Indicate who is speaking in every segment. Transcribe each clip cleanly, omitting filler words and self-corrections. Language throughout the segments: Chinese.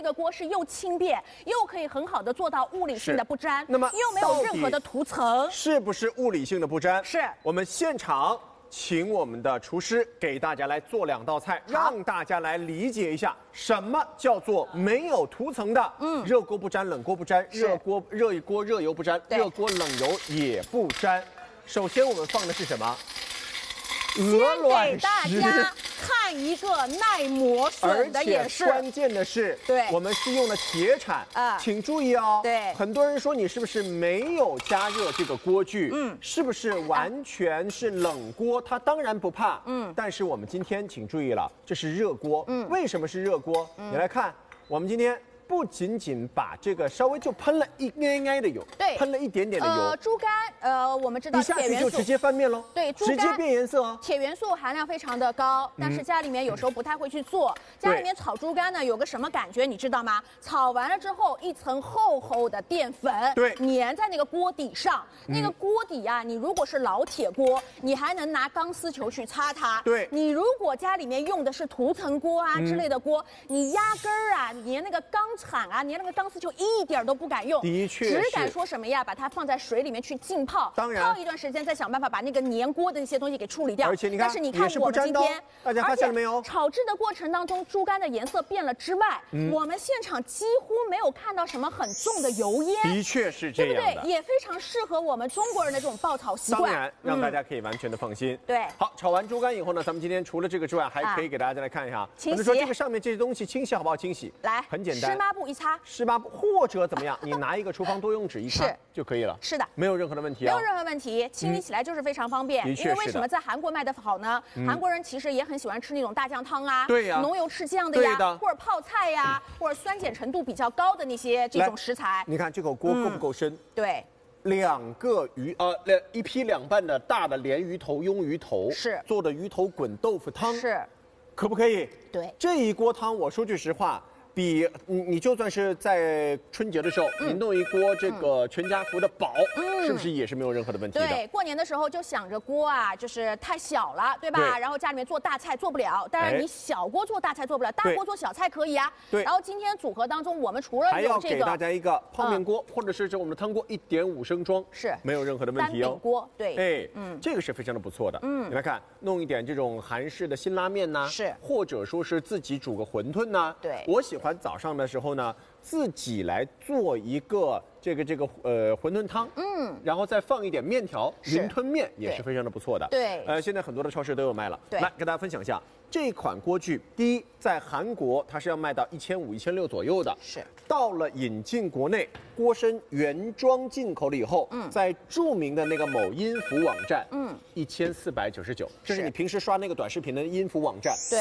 Speaker 1: 个锅是又轻便，又可以很好的做到物理性的不粘，
Speaker 2: 那么
Speaker 1: 又没有任何的涂层，
Speaker 2: 是不是物理性的不粘？
Speaker 1: 是。
Speaker 2: 我们现场请我们的厨师给大家来做2道菜，让大家来理解一下什么叫做没有涂层的。热锅不粘，冷锅不粘，热锅热油不粘，热锅冷油也不粘。首先我们放的是什么？鹅卵石。
Speaker 1: 给大家看一个耐磨损的也是，
Speaker 2: 关键的是，
Speaker 1: 对，
Speaker 2: 我们是用了铁铲请注意哦。
Speaker 1: 对，
Speaker 2: 很多人说你是不是没有加热这个锅具？是不是完全是冷锅？它当然不怕。但是我们今天请注意了，这是热锅。为什么是热锅？你来看，我们今天不仅仅把这个稍微就喷了一挨的油，对，喷了一点点的油。
Speaker 1: 猪肝，我们知道
Speaker 2: 一下去就直接翻面喽，
Speaker 1: 对，
Speaker 2: 直接变颜色哦。
Speaker 1: 铁元素含量非常的高，但是家里面有时候不太会去做。家里面炒猪肝呢，有个什么感觉，你知道吗？炒完了之后，一层厚厚的淀粉，对，粘在那个锅底上。那个锅底啊，你如果是老铁锅，你还能拿钢丝球去擦它。对，你如果家里面用的是涂层锅啊之类的锅，你压根儿啊，连那个钢铲啊，连那个钢丝球一点都不敢用，
Speaker 2: 的确，
Speaker 1: 只敢说什么呀？把它放在水里面去浸泡，
Speaker 2: 当然
Speaker 1: 泡一段时间，再想办法把那个粘锅的那些东西给处理掉。
Speaker 2: 而且你看，
Speaker 1: 但是你看我们今天，
Speaker 2: 大家发现了没有？
Speaker 1: 炒制的过程当中，猪肝的颜色变了之外，我们现场几乎没有看到什么很重的油烟。
Speaker 2: 的确是这样的，
Speaker 1: 对不对？也非常适合我们中国人的这种爆炒习惯。
Speaker 2: 当然，让大家可以完全的放心。
Speaker 1: 对，
Speaker 2: 好，炒完猪肝以后呢，咱们今天除了这个之外，还可以给大家再来看一下。
Speaker 1: 清洗。
Speaker 2: 说这个上面这些东西清洗好不好？清洗。
Speaker 1: 来，
Speaker 2: 很简单，
Speaker 1: 湿抹布一擦。
Speaker 2: 湿抹布或者怎么样，你拿一个厨房多用纸一擦就可以了。
Speaker 1: 是的，
Speaker 2: 没有任何的问题
Speaker 1: 没有任何问题，清理起来就是非常方便。因为为什么在韩国卖的好呢？韩国人其实也很喜欢吃那种大酱汤啊，对呀，浓油赤酱的呀，或者泡菜呀，或者酸碱程度比较高的那些这种食材。
Speaker 2: 你看这口锅够不够深？
Speaker 1: 对。
Speaker 2: 一劈2半的大的鲢鱼头、鳙鱼头
Speaker 1: 是
Speaker 2: 做的鱼头滚豆腐汤，
Speaker 1: 是，
Speaker 2: 可不可以？
Speaker 1: 对，
Speaker 2: 这一锅汤，我说句实话，比你就算是在春节的时候，你弄一锅这个全家福的煲，是不是也是没有任何的问题的？
Speaker 1: 对，过年的时候就想着锅啊，就是太小了，对吧？然后家里面做大菜做不了，当然你小锅做大菜做不了，大锅做小菜可以啊。对。然后今天组合当中，我们除了
Speaker 2: 还要给大家一个泡面锅，或者是我们的汤锅1.5升装，是没有任何的问题哦。
Speaker 1: 单饼锅，对，
Speaker 2: 这个是非常的不错的。你来看，弄一点这种韩式的辛拉面呐，是，或者说是自己煮个馄饨呐。对，我喜欢早上的时候呢，自己来做一个这个馄饨汤，然后再放一点面条，云吞面也是非常的不错的。对，现在很多的超市都有卖了。来跟大家分享一下这款锅具，第一，在韩国它是要卖到1500、1600左右的，是。到了引进国内，锅身原装进口了以后，在著名的那个某音符网站，1499，这是你平时刷那个短视频的音符网站，对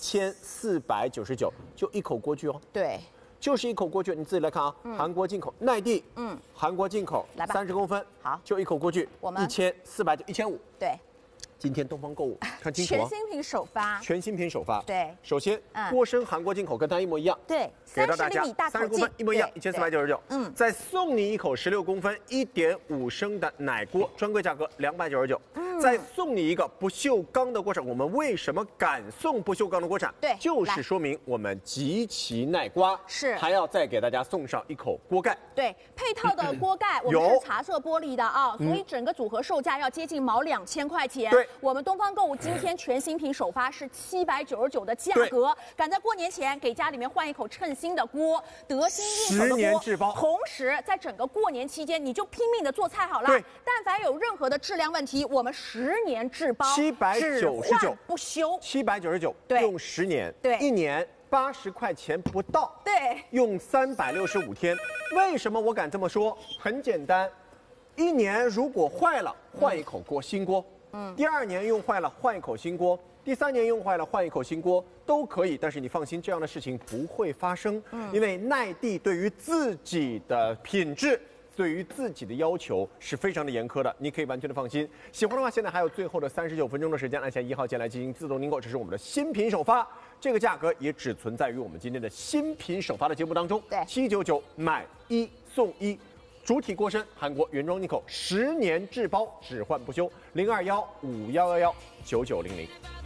Speaker 2: ，1499，就一口锅具哦。对。就是一口锅具，你自己来看啊，韩国进口耐地，韩国进口，30公分，好，就一口锅具，我们1400就1500，对。今天东方购物看清楚
Speaker 1: 全新品首发，
Speaker 2: 全新品首发。对，首先
Speaker 1: 嗯
Speaker 2: 锅身韩国进口跟它一模一样，对，给到大家
Speaker 1: 30厘米大口径
Speaker 2: 30公分一模一样
Speaker 1: 对
Speaker 2: ，1499。再送你一口16公分1.5升的奶锅，专柜价格299。再送你一个不锈钢的锅铲。我们为什么敢送不锈钢的锅铲？对，就是说明我们极其耐刮，是还要再给大家送上一口锅盖。
Speaker 1: 对，配套的锅盖我们是茶色玻璃的啊，所以整个组合售价要接近毛2000块钱。对，我们东方购物今天全新品首发是799的价格，赶在过年前给家里面换一口称心的锅，得心应手的锅，10年质保。同时在整个过年期间，你就拼命的做菜好了。对，但凡有任何的质量问题，我们10年质保，799
Speaker 2: 不修，799，对，用10年，
Speaker 1: 对
Speaker 2: ，1年80块钱不到，
Speaker 1: 对，
Speaker 2: 用365天。为什么我敢这么说？很简单，1年如果坏了，换一口锅，新锅。第2年用坏了，换一口新锅；第3年用坏了，换一口新锅都可以。但是你放心，这样的事情不会发生，因为耐地对于自己的品质。对于自己的要求是非常的严苛的，你可以完全的放心。喜欢的话，现在还有最后的39分钟的时间，按下1号键来进行自动订购。这是我们的新品首发，这个价格也只存在于我们今天的新品首发的节目当中。对，799买1送1，主体锅身韩国原装进口，10年质保，只换不修。02151119900。